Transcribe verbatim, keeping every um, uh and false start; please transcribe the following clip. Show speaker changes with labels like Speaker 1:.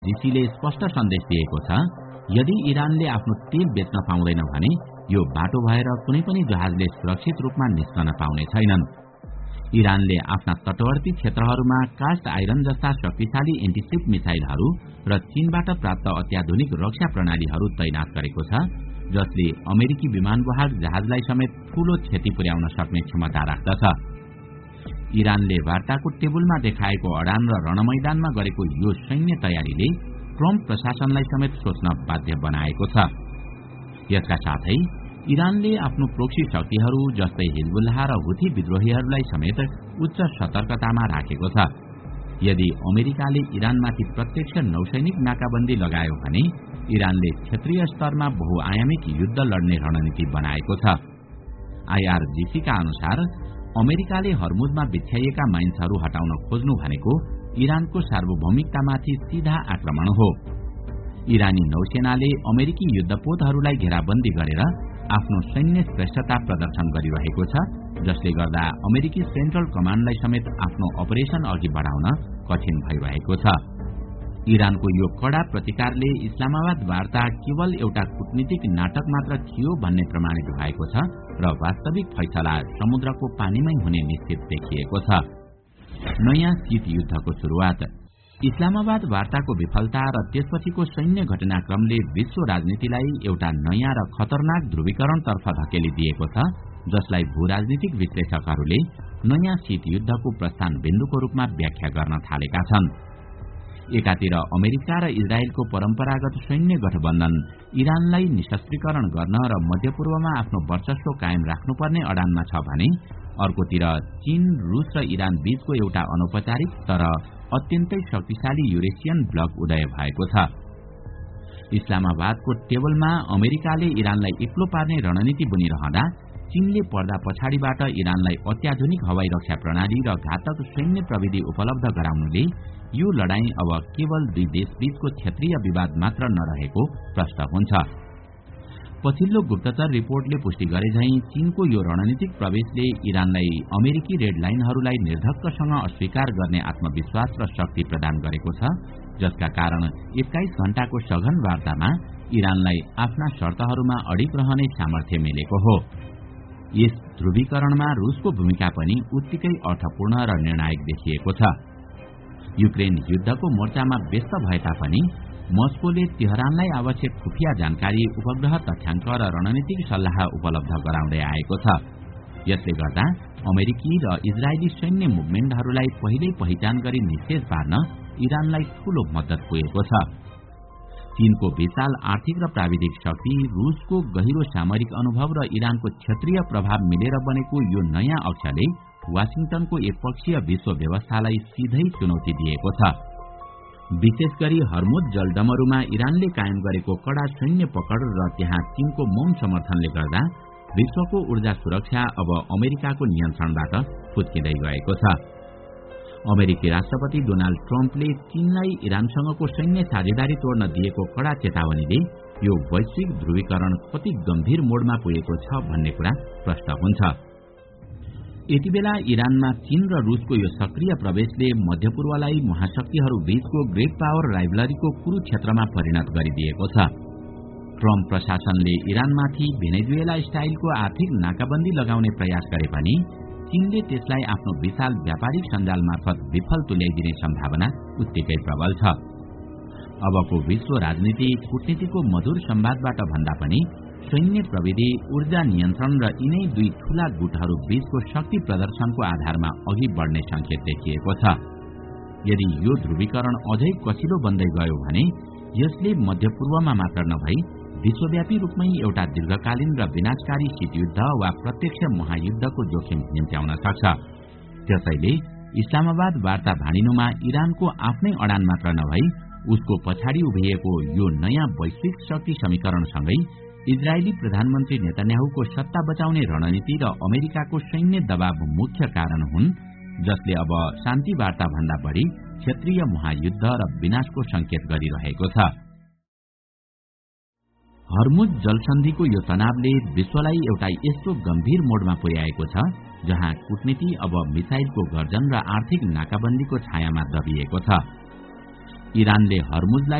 Speaker 1: जीसीले स्पष्ट सन्देश दिएको छ, यदि इरानले आफ्नो तेल बेच्न पाउँदैन भने यो बाटो भएर कुनै पनि जहाजले सुरक्षित रूपमा निस्कन पाउने छैनन्। इरानले आफ्ना तटवर्ती क्षेत्रहरूमा कास्ट आइरन जस्ता शक्तिशाली एन्टिशिप मिसाइलहरू र चीनबाट प्राप्त अत्याधुनिक रक्षा प्रणालीहरू तैनात गरेको छ, जसले अमेरिकी विमानवाहक जहाजलाई समेत ठूलो क्षति पुर्याउन सक्ने क्षमता राख्दछ। इरानले वार्ताको टेबलमा देखाएको अडान र रणमैदानमा गरेको यो सैन्य तयारीले ट्रम्प प्रशासनलाई समेत सोच्न बाध्य बनाएको छ। यसका साथै इरानले आफ्नो प्रोक्सी शक्तिहरू जस्तै हिजबुल्लाह र हुथी विद्रोहीहरूलाई समेत उच्च सतर्कतामा राखेको छ। यदि अमेरिकाले इरानमाथि प्रत्यक्ष नौसैनिक नाकाबन्दी लगायो भने इरानले क्षेत्रीय स्तरमा बहुआयामिक युद्ध लड्ने रणनीति बनाएको छ। आईआरजीसीका अनुसार अमेरिकाले हर्मुजमा बिछ्याइएका माइन्सहरू हटाउन खोज्नु भनेको इरानको सार्वभौमिकतामाथि सीधा आक्रमण हो। इरानी नौसेनाले अमेरिकी युद्धपोतहरूलाई घेराबन्दी गरेर आफ्नो सैन्य श्रेष्ठता प्रदर्शन गरिरहेको छ, जसले गर्दा अमेरिकी सेन्ट्रल कमान्डलाई समेत आफ्नो अपरेशन अघि बढाउन कठिन भइरहेको छ। इरानको यो कड़ा प्रतिकारले इस्लामाबाद वार्ता केवल एउटा कूटनीतिक नाटक मात्र थियो भन्ने प्रमाणित भएको छ र वास्तविक फैसला समुद्रको पानीमै हुने निश्चित देखिएको छ। नयाँ शीत युद्धको सुरुवात। इस्लामाबाद वार्ताको विफलता र त्यसपछिको सैन्य घटनाक्रमले विश्व राजनीतिलाई एउटा नयाँ र खतरनाक ध्रुवीकरणतर्फ धकेलिदिएको छ, जसलाई भूराजनीतिक विश्लेषकहरूले नयाँ शीत युद्धको प्रस्थान बिन्दुको रूपमा व्याख्या गर्न थालेका छन्। एकातिर अमेरिका र इजरायलको परम्परागत सैन्य गठबन्धन इरानलाई निशस्त्रीकरण गर्न र मध्यपूर्वमा आफ्नो वर्चस्व कायम राख्नुपर्ने अडानमा छ भने अर्कोतिर चीन, रूस र इरान बीचको एउटा अनौपचारिक तर अत्यन्तै शक्तिशाली युरेसियन ब्लक उदय भएको छ। इस्लामाबादको टेबलमा अमेरिकाले इरानलाई एक्लो पार्ने रणनीति बुनिरहँदा चीनले पर्दा पछाडिबाट इरानलाई अत्याधुनिक हवाई रक्षा प्रणाली र घातक सैन्य प्रविधि उपलब्ध गराउनुले यो लडाईँ अब केवल दुई देशबीचको क्षेत्रीय विवाद मात्र नरहेको प्रष्ट हुन्छ। पछिल्लो गुप्तचर रिपोर्टले पुष्टि गरे झैं चीनको यो रणनीतिक प्रवेशले इरानलाई अमेरिकी रेड लाइनहरूलाई निर्धक्कसँग अस्वीकार गर्ने आत्मविश्वास र शक्ति प्रदान गरेको छ, जसका कारण एक्काइस घण्टाको सघन वार्तामा इरानलाई आफ्ना शर्तहरूमा अडिग रहने सामर्थ्य मिलेको हो। यस ध्रुवीकरणमा रूसको भूमिका पनि उत्तिकै अर्थपूर्ण र निर्णायक देखिएको छ। युक्रेन युद्धको मोर्चामा व्यस्त भए तापनि मस्कोले तेहरानलाई आवश्यक खुफिया जानकारी, उपग्रह तथ्याङ्क र रणनीतिक सल्लाह उपलब्ध गराउँदै आएको छ। यसले गर्दा अमेरिकी र इजरायली सैन्य मुभमेन्टहरूलाई पहिल्यै पहिचान गरी निषेध पार्न इरानलाई ठूलो मद्दत पुगेको छ। चीनको विशाल आर्थिक र प्राविधिक शक्ति, रूसको गहिरो सामरिक अनुभव र इरानको क्षेत्रीय प्रभाव मिलेर बनेको यो नयाँ अक्षले वाशिंटनको एकपक्षीय विश्व व्यवस्थालाई सिधै चुनौती दिएको छ। विशेष गरी हर्मुज जलडमरूमा इरानले कायम गरेको कड़ा सैन्य पकड र त्यहाँ चीनको मौन समर्थनले गर्दा विश्वको ऊर्जा सुरक्षा अब अमेरिकाको नियन्त्रणबाट फुत्किँदै गएको छ। अमेरिकी राष्ट्रपति डोनाल्ड ट्रम्पले चीनलाई इरानसँगको सैन्य साझेदारी तोड्न दिएको कड़ा चेतावनीले यो वैश्विक ध्रुवीकरण कति गम्भीर मोडमा पुगेको छ भन्ने कुरा प्रष्ट हुन्छ। यतिबेला इरानमा चीन र रूसको यो सक्रिय प्रवेशले मध्यपूर्वलाई महाशक्तिहरू बीचको ग्रेट पावर राइभलरीको कुरुक्षेत्रमा परिणत गरिदिएको छ। ट्रम्प प्रशासनले इरानमाथि भेनेजुएला स्टाइलको आर्थिक नाकाबन्दी लगाउने प्रयास गरे पनि चीनले त्यसलाई आफ्नो विशाल व्यापारिक सञ्जाल मार्फत विफल तुल्याइदिने सम्भावना उत्तिकै प्रबल छ। अबको विश्व राजनीति कूटनीतिको मधुर संवादबाट भन्दा पनि सैन्य प्रविधि, ऊर्जा नियन्त्रण र यिनै दुई ठूला गुटहरू बीचको शक्ति प्रदर्शनको आधारमा अघि बढ्ने संकेत देखिएको छ। यदि यो ध्रुवीकरण अझै कसिलो बन्दै गयो भने यसले मध्यपूर्वमा मात्र नभई विश्वव्यापी रूपमै एउटा दीर्घकालीन र विनाशकारी शीतयुद्ध वा प्रत्यक्ष महायुद्धको जोखिम निम्त्याउन सक्छ। त्यसैले इस्लामाबाद वार्ता भाँडिनुमा इरानको आफ्नै अडान मात्र नभई उसको पछाडि उभिएको यो नयाँ वैश्विक शक्ति समीकरणसँगै इजरायली प्रधानमन्त्री नेतन्याहुको सत्ता बचाउने रणनीति र अमेरिकाको सैन्य दबाव मुख्य कारण हुन्, जसले अब शान्ति वार्ता भन्दा बढी क्षेत्रीय महायुद्ध र विनाशको संकेत गरिरहेको छ। हर्मुज जलसन्धिको यो तनावले विश्वलाई एउटा यस्तो गम्भीर मोडमा पुर्याएको छ जहाँ कूटनीति अब मिसाइलको गर्जन र आर्थिक नाकाबन्दीको छायामा दबिएको छ। इरानले हर्मुजलाई